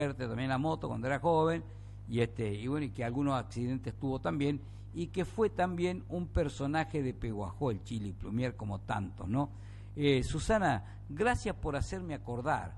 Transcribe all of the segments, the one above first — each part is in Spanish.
también la moto cuando era joven, y bueno, y que algunos accidentes tuvo también, y que fue también un personaje de Peguajó, el Chili Plumier, como tantos, ¿no? Susana, gracias por hacerme acordar,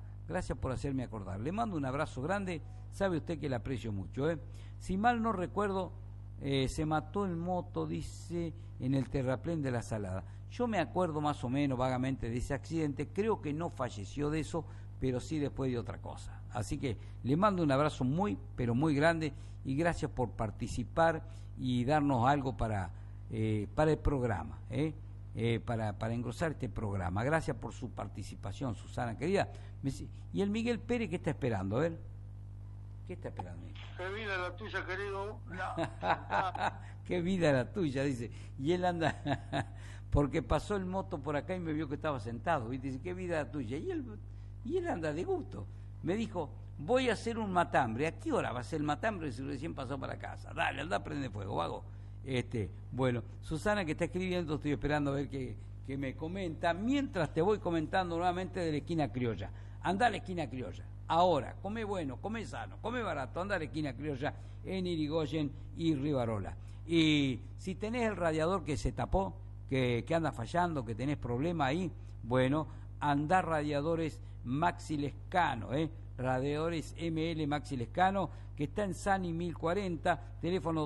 le mando un abrazo grande, sabe usted que le aprecio mucho, ¿eh? Si mal no recuerdo, se mató en moto, dice, en el terraplén de La Salada. Yo me acuerdo más o menos vagamente de ese accidente, creo que no falleció de eso, pero sí después de otra cosa. Así que le mando un abrazo muy, pero muy grande, y gracias por participar y darnos algo para el programa, para engrosar este programa. Gracias por su participación, Susana, querida. Y el Miguel Pérez, ¿qué está esperando? A ver, ¿qué está esperando? ¿Qué vida la tuya, querido? No. Qué vida la tuya, dice. Y él anda, porque pasó el moto por acá y me vio que estaba sentado, y dice, ¿qué vida la tuya? Y él anda de gusto. Me dijo, voy a hacer un matambre. ¿A qué hora va a ser el matambre si recién pasó para casa? Dale, anda, prende fuego, vago. Bueno, Susana, que está escribiendo, estoy esperando a ver qué me comenta. Mientras te voy comentando nuevamente de la esquina criolla. Anda a la esquina criolla. Ahora, come bueno, come sano, come barato, anda a la esquina criolla en Irigoyen y Rivarola. Y si tenés el radiador que se tapó, que anda fallando, que tenés problema ahí, bueno, anda radiadores Maxi Lescano, radiadores ML Maxi Lescano, que está en Sani 1040, teléfono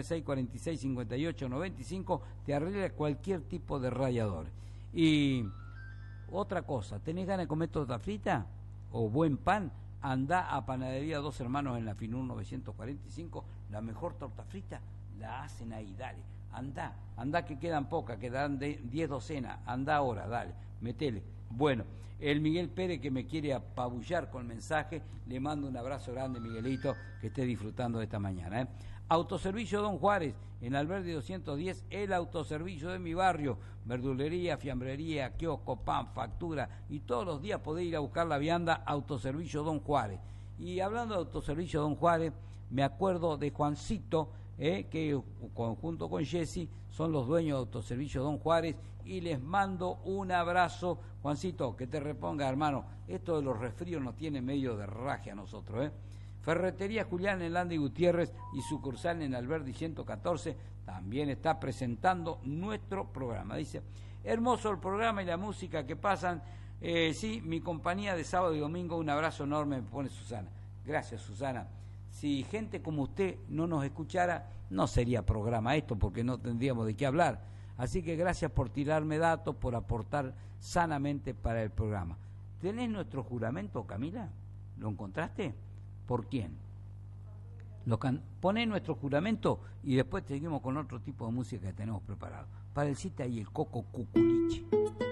2396-4658-95, te arregla cualquier tipo de radiador. Y otra cosa, ¿tenés ganas de comer torta frita o buen pan? Anda a Panadería Dos Hermanos en la Finur 945, la mejor torta frita la hacen ahí, dale, anda que quedan pocas, quedan 10 docenas, anda ahora, dale, metele. Bueno, el Miguel Pérez, que me quiere apabullar con mensaje, le mando un abrazo grande, Miguelito, que esté disfrutando de esta mañana. Autoservicio Don Juárez, en Alberdi 210, el autoservicio de mi barrio, verdulería, fiambrería, kiosco, pan, factura, y todos los días podés ir a buscar la vianda. Autoservicio Don Juárez. Y hablando de Autoservicio Don Juárez, me acuerdo de Juancito, que junto con Jessy son los dueños de Autoservicio Don Juárez, y les mando un abrazo. Juancito, que te reponga, hermano, esto de los resfríos nos tiene medio de raje a nosotros, Ferretería Julián en Landa y Gutiérrez y sucursal en Alberdi 114 también está presentando nuestro programa. Dice, hermoso el programa y la música que pasan, sí, mi compañía de sábado y domingo, un abrazo enorme, me pone Susana. Gracias, Susana. Si gente como usted no nos escuchara, no sería programa esto, porque no tendríamos de qué hablar. Así que gracias por tirarme datos, por aportar sanamente para el programa. ¿Tenés nuestro juramento, Camila? ¿Lo encontraste? ¿Por quién? Poné nuestro juramento y después seguimos con otro tipo de música que tenemos preparado. Para el cita y el Coco Cuculiche.